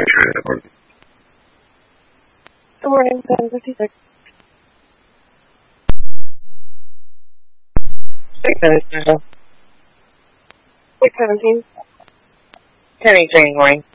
make sure that works. Good morning, 7:56. 6:17. 10:18, morning.